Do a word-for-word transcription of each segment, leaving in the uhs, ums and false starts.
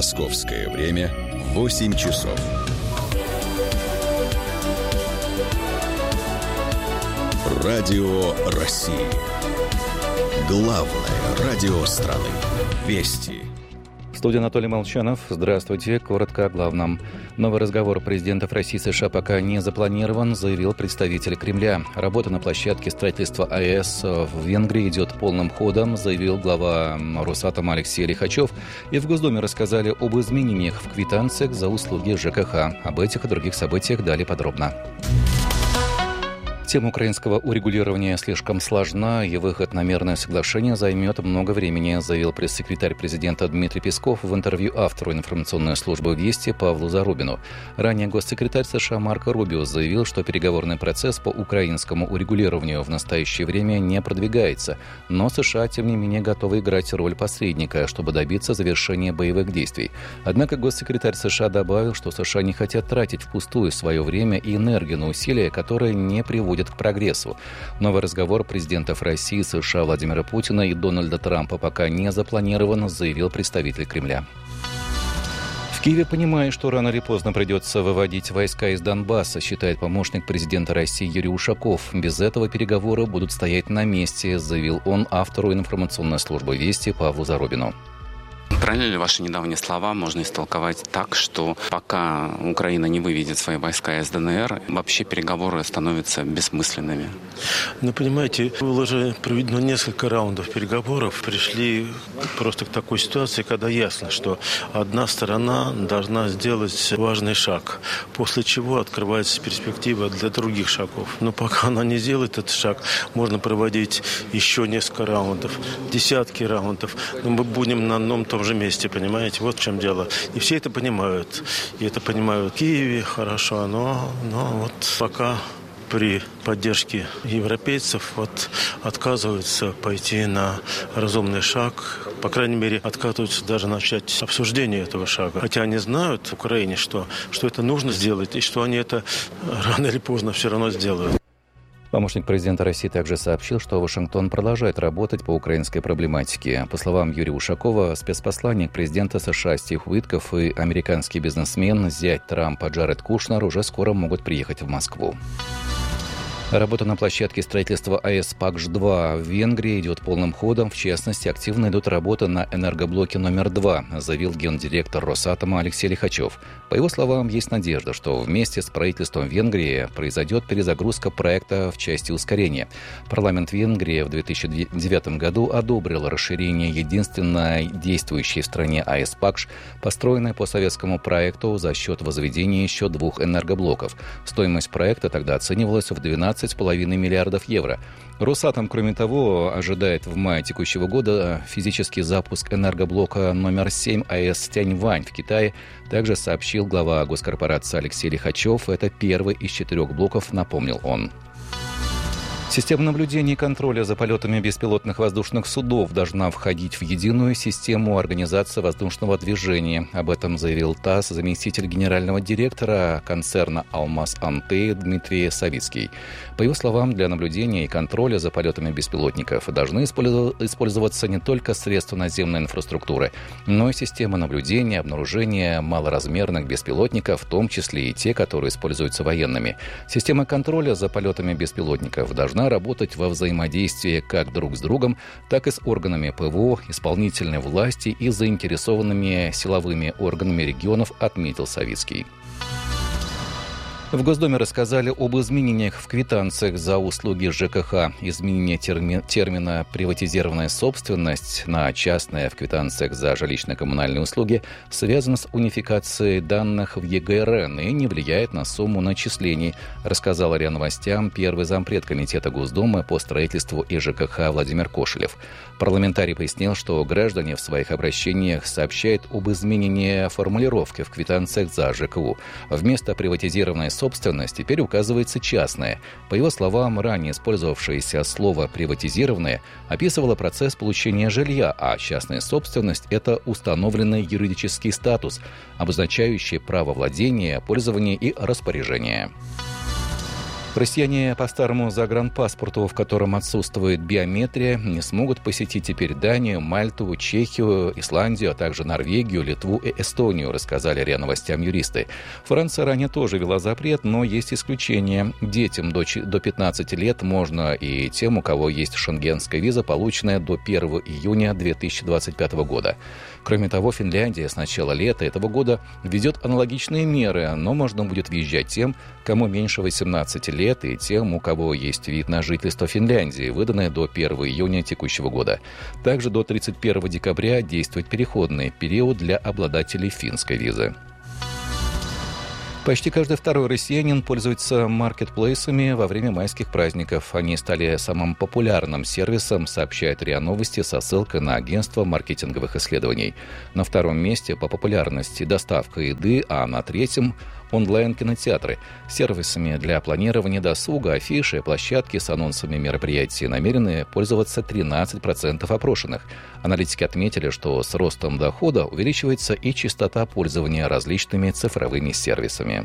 Московское время восемь часов. Радио России. Главное радио страны. Вести. В студии Анатолий Молчанов. Здравствуйте. Коротко о главном. Новый разговор президентов России и США пока не запланирован, заявил представитель Кремля. Работа на площадке строительства АЭС в Венгрии идет полным ходом, заявил глава Росатома Алексей Лихачев. И в Госдуме рассказали об изменениях в квитанциях за услуги ЖКХ. Об этих и других событиях далее подробно. Тема украинского урегулирования слишком сложна, и выход на мирное соглашение займет много времени, заявил пресс-секретарь президента Дмитрий Песков в интервью автору информационной службы «Вести» Павлу Зарубину. Ранее госсекретарь США Марко Рубио заявил, что переговорный процесс по украинскому урегулированию в настоящее время не продвигается, но США, тем не менее, готовы играть роль посредника, чтобы добиться завершения боевых действий. Однако госсекретарь США добавил, что США не хотят тратить впустую свое время и энергию на усилия, которые не приводят к прогрессу. Новый разговор президентов России, США Владимира Путина и Дональда Трампа пока не запланирован, заявил представитель Кремля. В Киеве понимают, что рано или поздно придется выводить войска из Донбасса, считает помощник президента России Юрий Ушаков. Без этого переговоры будут стоять на месте, заявил он автору информационной службы «Вести» Павлу Зарубину. Правильно ли ваши недавние слова можно истолковать так, что пока Украина не выведет свои войска из ДНР, вообще переговоры становятся бессмысленными? Ну, понимаете, было же проведено несколько раундов переговоров. Пришли просто к такой ситуации, когда ясно, что одна сторона должна сделать важный шаг, после чего открывается перспектива для других шагов. Но пока она не сделает этот шаг, можно проводить еще несколько раундов, десятки раундов. Но мы будем на одном том же месте, понимаете? Вот в чем дело. И все это понимают. И это понимают в Киеве хорошо, но, но вот пока при поддержке европейцев вот отказываются пойти на разумный шаг. По крайней мере, отказываются даже начать обсуждение этого шага. Хотя они знают в Украине, что, что это нужно сделать, и что они это рано или поздно все равно сделают. Помощник президента России также сообщил, что Вашингтон продолжает работать по украинской проблематике. По словам Юрия Ушакова, спецпосланник президента США Стив Уитков и американский бизнесмен, зять Трампа Джаред Кушнер уже скоро могут приехать в Москву. Работа на площадке строительства АЭС Пакш-два в Венгрии идет полным ходом. В частности, активно идут работы на энергоблоке номер два, заявил гендиректор Росатома Алексей Лихачев. По его словам, есть надежда, что вместе с правительством Венгрии произойдет перезагрузка проекта в части ускорения. Парламент Венгрии в две тысячи девятом году одобрил расширение единственной действующей в стране АЭС Пакш, построенной по советскому проекту за счет возведения еще двух энергоблоков. Стоимость проекта тогда оценивалась в двенадцать с половиной миллиардов евро. Росатом, кроме того, ожидает в мае текущего года физический запуск энергоблока номер семь АЭС Тяньвань в Китае. Также сообщил глава госкорпорации Алексей Лихачев. Это первый из четырех блоков, напомнил он. Система наблюдения и контроля за полетами беспилотных воздушных судов должна входить в единую систему организации воздушного движения. Об этом заявил ТАСС заместитель генерального директора концерна «Алмаз-Антей» Дмитрий Савицкий. По его словам, для наблюдения и контроля за полетами беспилотников должны использоваться не только средства наземной инфраструктуры, но и системы наблюдения, обнаружения малоразмерных беспилотников, в том числе и те, которые используются военными. Система контроля за полетами беспилотников должна работать во взаимодействии как друг с другом, так и с органами ПВО, исполнительной власти и заинтересованными силовыми органами регионов, отметил Савицкий. В Госдуме рассказали об изменениях в квитанциях за услуги ЖКХ. Изменение терми- термина «приватизированная собственность» на «частная» в квитанциях за жилищно-коммунальные услуги связано с унификацией данных в ЕГРН и не влияет на сумму начислений, рассказал РИА Новостям первый зампред Комитета Госдумы по строительству и ЖКХ Владимир Кошелев. Парламентарий пояснил, что граждане в своих обращениях сообщают об изменении формулировки в квитанциях за ЖКУ. Вместо «приватизированной собственность» теперь указывается «частная». По его словам, ранее использовавшееся слово «приватизированное» описывало процесс получения жилья, а частная собственность – это установленный юридический статус, обозначающий право владения, пользования и распоряжения. Россияне по старому загранпаспорту, в котором отсутствует биометрия, не смогут посетить теперь Данию, Мальту, Чехию, Исландию, а также Норвегию, Литву и Эстонию, рассказали РИА Новостям юристы. Франция ранее тоже ввела запрет, но есть исключения. Детям до пятнадцати лет можно, и тем, у кого есть шенгенская виза, полученная до первого июня две тысячи двадцать пятого года. Кроме того, Финляндия с начала лета этого года введет аналогичные меры, но можно будет въезжать тем, кому меньше восемнадцати лет, и тем, у кого есть вид на жительство Финляндии, выданное до первого июня текущего года. Также до тридцать первого декабря действует переходный период для обладателей финской визы. Почти каждый второй россиянин пользуется маркетплейсами во время майских праздников. Они стали самым популярным сервисом, сообщает РИА Новости со ссылкой на агентство маркетинговых исследований. На втором месте по популярности доставка еды, а на третьем – онлайн-кинотеатры. Сервисами для планирования досуга, афиши, площадки с анонсами мероприятий намерены пользоваться тринадцать процентов опрошенных. Аналитики отметили, что с ростом дохода увеличивается и частота пользования различными цифровыми сервисами.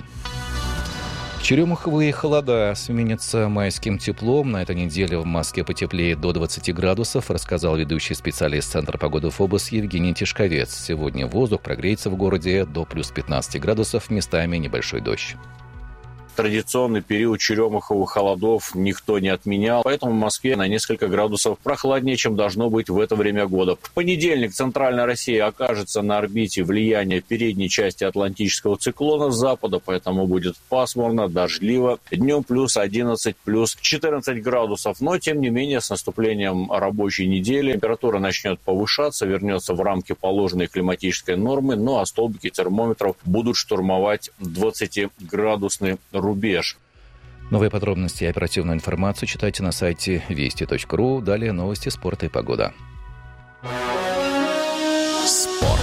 Черемуховые холода сменятся майским теплом. На этой неделе в Москве потеплеет до двадцати градусов, рассказал ведущий специалист Центра погоды ФОБОС Евгений Тишковец. Сегодня воздух прогреется в городе до плюс пятнадцати градусов, местами небольшой дождь. Традиционный период черемуховых холодов никто не отменял, поэтому в Москве на несколько градусов прохладнее, чем должно быть в это время года. В понедельник центральная Россия окажется на орбите влияния передней части атлантического циклона с запада, поэтому будет пасмурно, дождливо. Днем плюс одиннадцать, плюс четырнадцать градусов, но тем не менее с наступлением рабочей недели температура начнет повышаться, вернется в рамки положенной климатической нормы, ну а столбики термометров будут штурмовать двадцатиградусный рубеж. Новые подробности и оперативную информацию читайте на сайте вести точка ру. Далее новости спорта и погода. Спорт.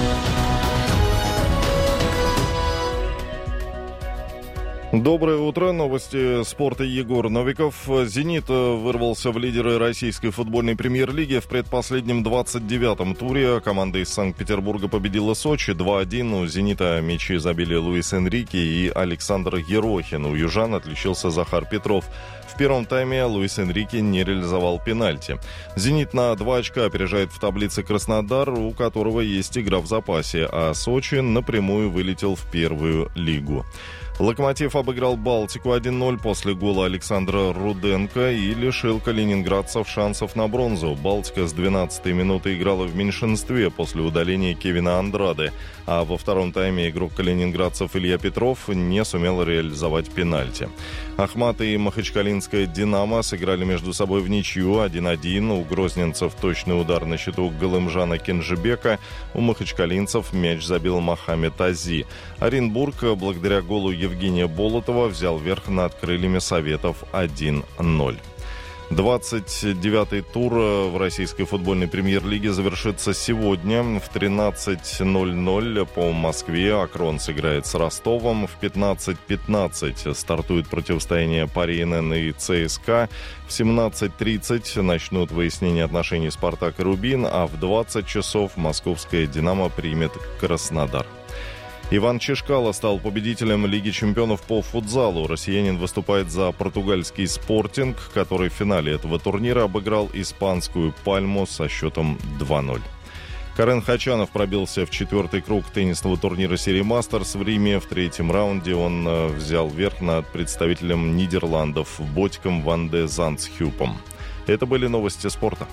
Доброе утро. Новости спорта. Егор Новиков. «Зенит» вырвался в лидеры российской футбольной премьер-лиги в предпоследнем двадцать девятом туре. Команда из Санкт-Петербурга победила Сочи два один. У «Зенита» мячи забили Луис Энрике и Александр Ерохин. У южан отличился Захар Петров. В первом тайме Луис Энрике не реализовал пенальти. «Зенит» на два очка опережает в таблице Краснодар, у которого есть игра в запасе, а Сочи напрямую вылетел в первую лигу. «Локомотив» обыграл «Балтику» один ноль после гола Александра Руденко и лишил калининградцев шансов на бронзу. «Балтика» с двенадцатой минуты играла в меньшинстве после удаления Кевина Андраде, а во втором тайме игрок калининградцев Илья Петров не сумел реализовать пенальти. «Ахмат» и махачкалинская «Динамо» сыграли между собой в ничью один один. У грозненцев точный удар на счету Галымжана Кенжебека. У махачкалинцев мяч забил Мохаммед Ази. Оренбург, благодаря голу Евгения Болотова, взял верх над крыльями Советов один ноль. двадцать девятый тур в российской футбольной премьер-лиге завершится сегодня в тринадцать ноль ноль по Москве. «Акрон» сыграет с Ростовом. В пятнадцать пятнадцать стартует противостояние «Пари-эн эн» и ЦСКА. В семнадцать тридцать начнут выяснение отношений «Спартак» и «Рубин», а в двадцать часов московская «Динамо» примет Краснодар. Иван Чешкало стал победителем Лиги чемпионов по футзалу. Россиянин выступает за португальский «Спортинг», который в финале этого турнира обыграл испанскую «Пальму» со счетом два ноль. Карен Хачанов пробился в четвертый круг теннисного турнира серии «Мастерс» в Риме. В третьем раунде он взял верх над представителем Нидерландов Ботиком ван де Зандсхюпом. Это были новости спорта.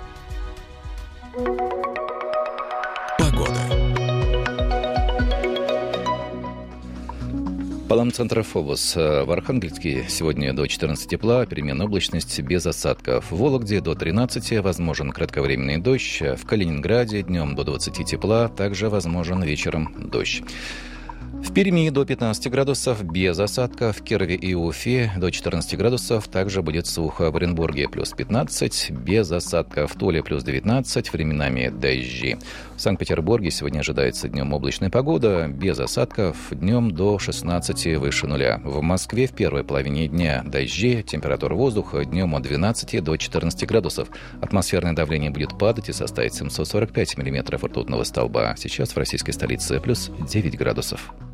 Погода. По нам центра ФОБОС. В Архангельске сегодня до четырнадцати тепла, переменная облачность без осадков. В Вологде до тринадцати возможен кратковременный дождь. В Калининграде днем до двадцати тепла, также возможен вечером дождь. В Перми до пятнадцати градусов без осадков, в Кирове и Уфе до четырнадцати градусов, также будет сухо. В Оренбурге плюс пятнадцать, без осадков, в Туле плюс девятнадцать, временами дожди. В Санкт-Петербурге сегодня ожидается днем облачная погода, без осадков, днем до шестнадцати выше нуля. В Москве в первой половине дня дожди, температура воздуха днем от двенадцати до четырнадцати градусов. Атмосферное давление будет падать и составить семьсот сорок пять миллиметров ртутного столба. Сейчас в российской столице плюс девять градусов.